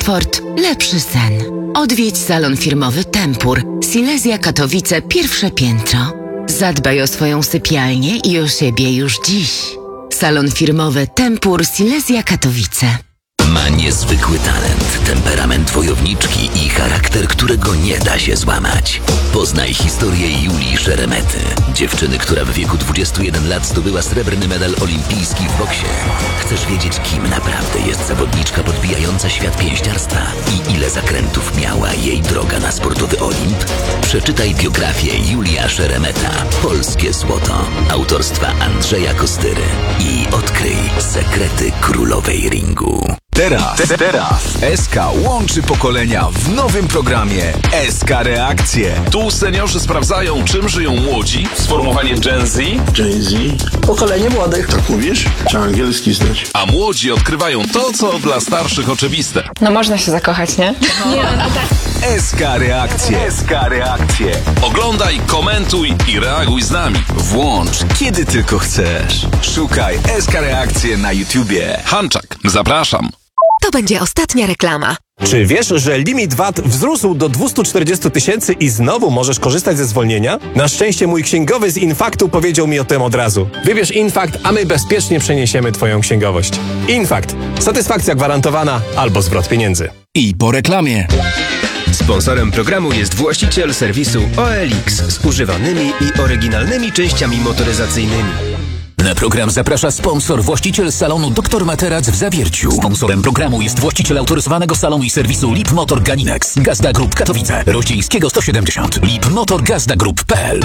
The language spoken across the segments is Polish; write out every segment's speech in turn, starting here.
komfort, lepszy sen. Odwiedź salon firmowy Tempur, Silesia Katowice, pierwsze piętro. Zadbaj o swoją sypialnię i o siebie już dziś. Salon firmowy Tempur, Silesia Katowice. Ma niezwykły talent, temperament wojowniczki i charakter, którego nie da się złamać. Poznaj historię Julii Szeremety, dziewczyny, która w wieku 21 lat zdobyła srebrny medal olimpijski w boksie. Chcesz wiedzieć, kim naprawdę jest zawodniczka podbijająca świat pięściarstwa i ile zakrętów miała jej droga na sportowy Olimp? Przeczytaj biografię Julia Szeremeta, Polskie Złoto, autorstwa Andrzeja Kostyry i odkryj sekrety królowej ringu. Teraz SK łączy pokolenia w nowym programie SK Reakcje. Tu seniorzy sprawdzają, czym żyją młodzi. Sformułowanie Gen Z. Gen Z? Pokolenie młodych. Tak mówisz? Trzeba angielski znać. A młodzi odkrywają to, co dla starszych oczywiste. No można się zakochać, nie? Nie, no tak. SK Reakcje. SK Reakcje. Oglądaj, komentuj i reaguj z nami. Włącz, kiedy tylko chcesz. Szukaj SK Reakcje na YouTubie. Hanczak, zapraszam. To będzie ostatnia reklama. Czy wiesz, że limit VAT wzrósł do 240 000 i znowu możesz korzystać ze zwolnienia? Na szczęście mój księgowy z Infaktu powiedział mi o tym od razu. Wybierz Infakt, a my bezpiecznie przeniesiemy twoją księgowość. Infakt. Satysfakcja gwarantowana albo zwrot pieniędzy. I po reklamie. Sponsorem programu jest właściciel serwisu OLX z używanymi i oryginalnymi częściami motoryzacyjnymi. Na program zaprasza sponsor, właściciel salonu Dr Materac w Zawierciu. Sponsorem programu jest właściciel autoryzowanego salonu i serwisu Lip Motor Ganinex. Gazda Group Katowice. Rościńskiego 170. lipmotorgazdagroup.pl.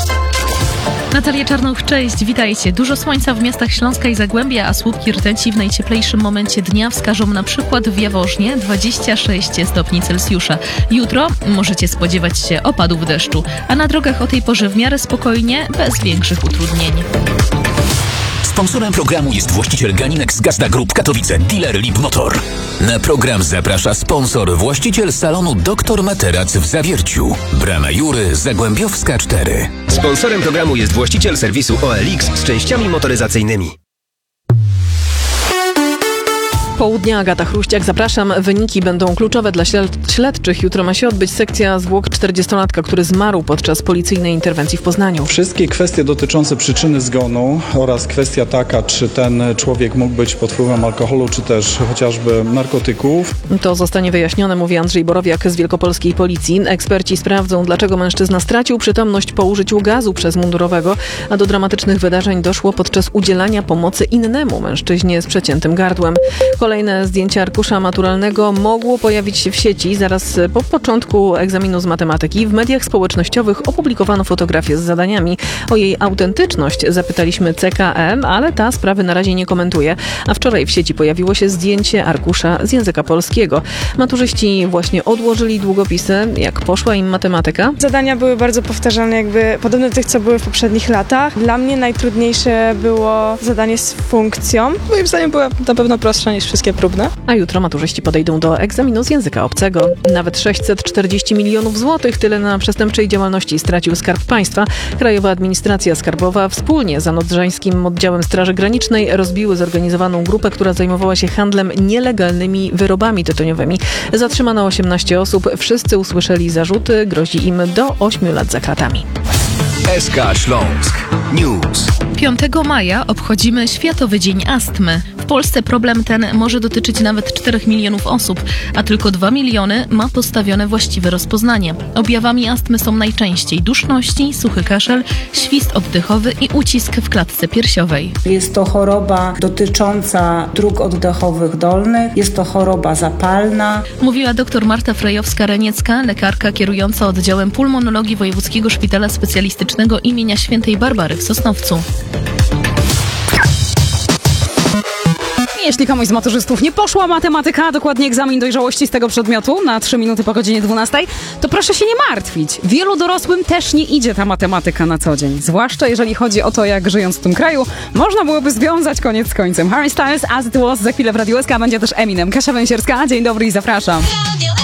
Natalia Czarnoch, cześć, witajcie. Dużo słońca w miastach Śląska i Zagłębia, a słupki rtęci w najcieplejszym momencie dnia wskażą na przykład w Jaworznie 26 stopni Celsjusza. Jutro możecie spodziewać się opadów deszczu, a na drogach o tej porze w miarę spokojnie, bez większych utrudnień. Sponsorem programu jest właściciel Ganinex Gazda Group Katowice, dealer Lip Motor. Na program zaprasza sponsor, właściciel salonu Dr Materac w Zawierciu. Brama Jury, Zagłębiowska 4. Sponsorem programu jest właściciel serwisu OLX z częściami motoryzacyjnymi. Południa, Agata Chruściak, zapraszam. Wyniki będą kluczowe dla śledczych. Jutro ma się odbyć sekcja zwłok 40-latka, który zmarł podczas policyjnej interwencji w Poznaniu. Wszystkie kwestie dotyczące przyczyny zgonu oraz kwestia taka, czy ten człowiek mógł być pod wpływem alkoholu, czy też chociażby narkotyków. To zostanie wyjaśnione, mówi Andrzej Borowiak z Wielkopolskiej Policji. Eksperci sprawdzą, dlaczego mężczyzna stracił przytomność po użyciu gazu przez mundurowego, a do dramatycznych wydarzeń doszło podczas udzielania pomocy innemu mężczyźnie z przeciętym gardłem. Kolejne zdjęcie arkusza maturalnego mogło pojawić się w sieci zaraz po początku egzaminu z matematyki. W mediach społecznościowych opublikowano fotografię z zadaniami. O jej autentyczność zapytaliśmy CKM, ale ta sprawy na razie nie komentuje. A wczoraj w sieci pojawiło się zdjęcie arkusza z języka polskiego. Maturzyści właśnie odłożyli długopisy. Jak poszła im matematyka? Zadania były bardzo powtarzalne, jakby podobne do tych, co były w poprzednich latach. Dla mnie najtrudniejsze było zadanie z funkcją. Moim zdaniem była na pewno prostsza niż wszystkie próbne. A jutro maturzyści podejdą do egzaminu z języka obcego. Nawet 640 milionów złotych, tyle na przestępczej działalności stracił Skarb Państwa. Krajowa Administracja Skarbowa wspólnie z Zanodrzańskim Oddziałem Straży Granicznej rozbiły zorganizowaną grupę, która zajmowała się handlem nielegalnymi wyrobami tytoniowymi. Zatrzymano 18 osób. Wszyscy usłyszeli zarzuty. Grozi im do 8 lat za kratami. SK Śląsk News. 5 maja obchodzimy Światowy Dzień Astmy. W Polsce problem ten może dotyczyć nawet 4 milionów osób, a tylko 2 miliony ma postawione właściwe rozpoznanie. Objawami astmy są najczęściej duszności, suchy kaszel, świst oddechowy i ucisk w klatce piersiowej. Jest to choroba dotycząca dróg oddechowych dolnych, jest to choroba zapalna. Mówiła dr Marta Frejowska-Reniecka, lekarka kierująca oddziałem pulmonologii Wojewódzkiego Szpitala Specjalistycznego imienia Świętej Barbary w Sosnowcu. Jeśli komuś z maturzystów nie poszła matematyka, a dokładnie egzamin dojrzałości z tego przedmiotu na 3 minuty po godzinie 12, to proszę się nie martwić. Wielu dorosłym też nie idzie ta matematyka na co dzień. Zwłaszcza jeżeli chodzi o to, jak żyjąc w tym kraju, można byłoby związać koniec z końcem. Harry Styles, As It Was, za chwilę w Radiu SK będzie też Eminem. Kasia Węsierska, dzień dobry i zapraszam.